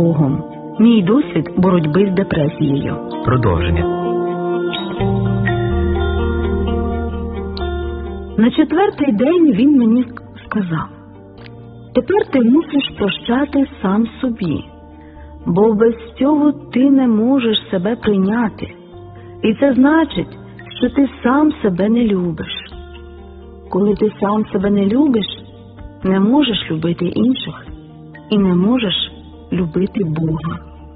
Богом. Мій досвід боротьби з депресією. Продовження. На 4-й день він мені сказав: тепер ти мусиш прощати сам собі, бо без цього ти не можеш себе прийняти. І це значить, що ти сам себе не любиш. Коли ти сам себе не любиш, не можеш любити інших і не можеш любити Бога.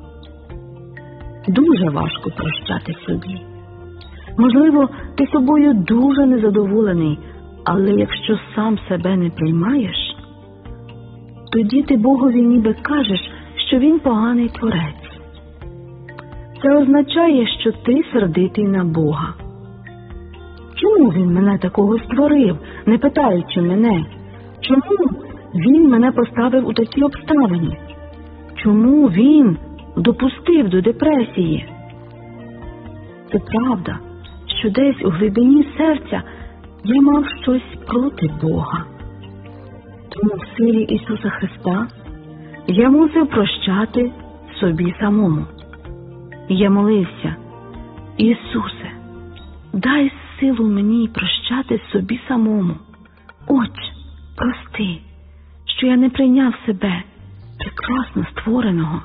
Дуже важко прощати собі. Можливо, ти собою дуже незадоволений, але якщо сам себе не приймаєш, тоді ти Богові ніби кажеш, що він поганий творець. Це означає, що ти сердитий на Бога. Чому він мене такого створив, не питаючи мене? Чому він мене поставив у такі обставини? Чому він допустив до депресії? Це правда, що десь у глибині серця я мав щось проти Бога. Тому в силі Ісуса Христа я мусив прощати собі самому. Я молився: Ісусе, дай силу мені прощати собі самому. Отче, прости, що я не прийняв себе, прекрасно створеного.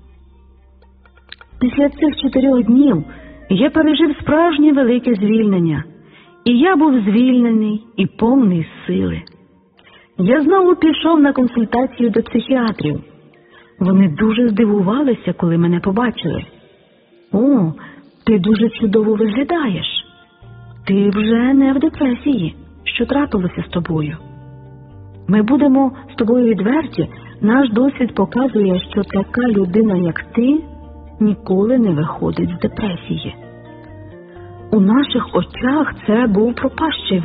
Після цих 4 днів я пережив справжнє велике звільнення. І я був звільнений і повний сили. Я знову пішов на консультацію до психіатрів. Вони дуже здивувалися, коли мене побачили. О, ти дуже чудово виглядаєш. Ти вже не в депресії. Що трапилося з тобою? Ми будемо з тобою відверті. Наш досвід показує, що така людина, як ти, ніколи не виходить з депресії. У наших очах це був пропащий